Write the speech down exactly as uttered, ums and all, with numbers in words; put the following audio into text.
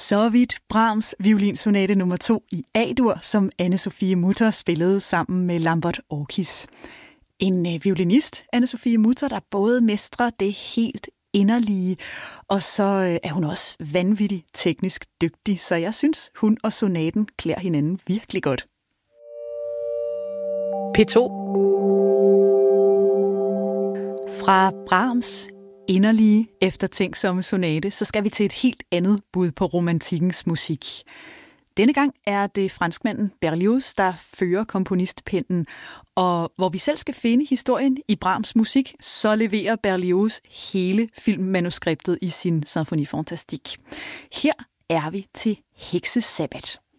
Så vidt Brahms violinsonate nummer to i A-dur, som Anne-Sophie Mutter spillede sammen med Lambert Orkis. En øh, violinist, Anne-Sophie Mutter, der både mestrer det helt inderlige, og så øh, er hun også vanvittigt teknisk dygtig, så jeg synes, hun og sonaten klæder hinanden virkelig godt. P to. Fra Brahms inderlige, eftertænksomme sonate, så skal vi til et helt andet bud på romantikkens musik. Denne gang er det franskmanden Berlioz, der fører komponistpennen, og hvor vi selv skal finde historien i Brahms musik, så leverer Berlioz hele filmmanuskriptet i sin Symphonie Fantastique. Her er vi til Heksesabbat.